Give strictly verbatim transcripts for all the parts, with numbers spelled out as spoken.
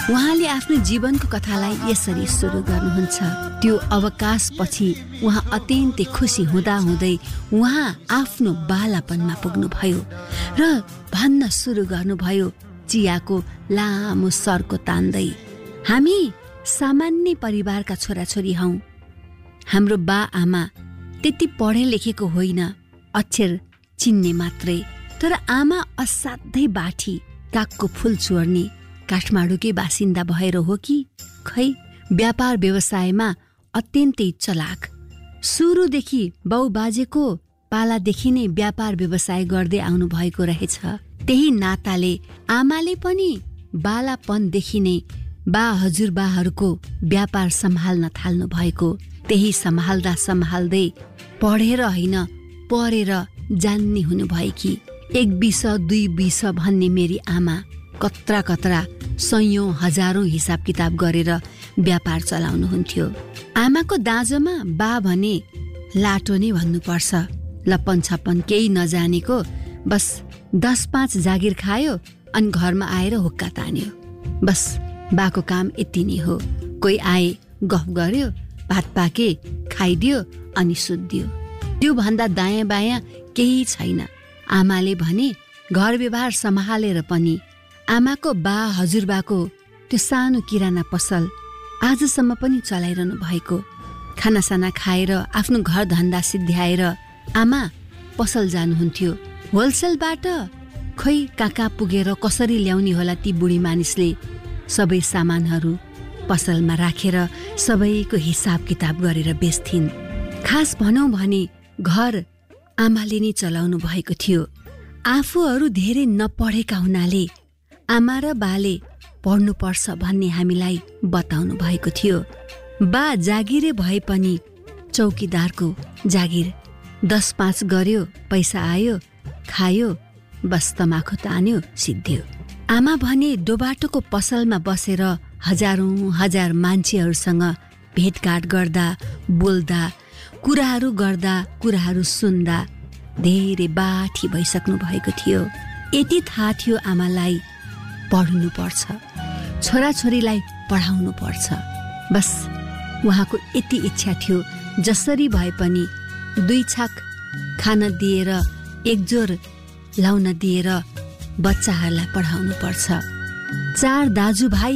उहाँले आफ्नो जीवनको कथालाई यसरी सुरु गर्नुहुन्छ। त्यो अवकाशपछि उहाँ अत्यन्तै खुसी हुँदा हुँदै उहाँ आफ्नो बालापनमा पुग्नुभयो र भन्न सुरु गर्नुभयो चियाको लामो सर्को तान्दै, हामी सामान्य परिवारका छोराछोरी हौं। हाम्रो बा आमा त्यति पढे लेखेको होइन, अक्षर चिन्ने मात्रै। तर आमा असाध्यै बाठी, कागको फूल चोर्ने काठमाडौँकै बासिन्दा भएर हो कि खै व्यापार व्यवसायमा अत्यन्तै चलाक। सुरुदेखि बाउ बाजेको पालादेखि नै व्यापार व्यवसाय गर्दै आउनु भएको रहेछ। त्यही नाताले आमाले पनि बालापनदेखि नै बा हजुरबाहरूको व्यापार सम्हाल्न थाल्नु भएको। त्यही सम्हाल्दा सम्हाल्दै पढेर होइन पढेर जान्ने हुनुभएकी। एक बिस दुई बिस भन्ने मेरी आमा कत्रा कत्रा सयौं हजारौं हिसाब किताब गरेर व्यापार चलाउनुहुन्थ्यो। आमाको दाँजोमा बा भने लाटो नै भन्नुपर्छ। लपन छप्पन केही नजानेको, बस दस पाँच जागिर खायो अनि घरमा आएर हुक्का तान्यो। बस बाको काम यति नै हो। कोही आए गफ गर्यो, भात पाके खाइदियो अनि सुत्दियो। त्यो भन्दा दायाँ बायाँ केही छैन। आमाले भने घर व्यवहार सम्हालेर पनि आमाको बा हजुरबाको त्यो सानो किराना पसल आजसम्म पनि चलाइरहनु भएको। खानासाना खाएर आफ्नो घर धन्दा सिद्ध्याएर आमा पसल जानुहुन्थ्यो। होलसेलबाट खै कहाँ कहाँ पुगेर कसरी ल्याउने होला ती बुढी मानिसले सबै सामानहरू पसलमा राखेर सबैको हिसाब किताब गरेर बेच्थिन्। खास भनौं भने घर आमाले नै चलाउनु भएको थियो। आफूहरू धेरै नपढेका हुनाले आमा र बाले पढ्नुपर्छ भन्ने हामीलाई बताउनु भएको थियो। बा जागिरे भए पनि चौकीदारको जागिर। दस पाँच गर्यो, पैसा आयो, खायो, बस तमाखु तान्यो, सिद्धियो। आमा भने डोबाटोको पसलमा बसेर हजारौं हजार मान्छेहरूसँग भेटघाट गर्दा, बोल्दा, कुराहरू गर्दा, कुराहरू सुन्दा धेरै बाठी भइसक्नु भएको थियो। यति थाहा थियो आमालाई पढ्नु पर्छ, छोराछोरीलाई पढाउनु पर्छ। बस उहाँको यति इच्छा थियो, जसरी भए पनि दुई छाक खान दिएर, एकजोर लाउन दिएर बच्चाहरूलाई पढाउनु पर्छ। चार दाजुभाइ,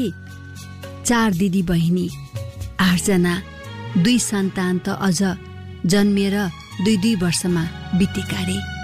चार दिदी बहिनी, आठजना, दुई सन्तान त अझ जन्मेर दुई दुई वर्षमा बितेका रे।